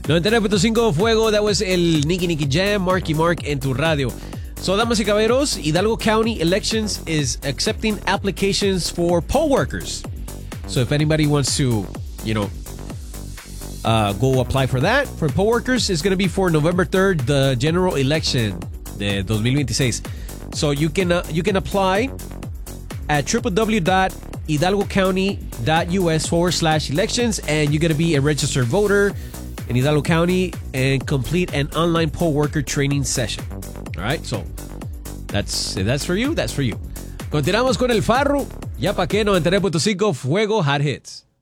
99.5 Fuego, that was el Nicky Nicky Jam, Marky Mark en tu radio. So, damas y caballeros, Hidalgo County Elections is accepting applications for poll workers. So, if anybody wants to, go apply for that, for poll workers, it's going to be for November 3rd, the general election de 2026. So, you can apply at www.hidalgocounty.us/elections, and you're going to be a registered voter in Hidalgo County and complete an online poll worker training session. All right, so that's for you, that's for you. Continuamos con el Farru. Ya pa' qué, 99.5 Fuego Hot Hits.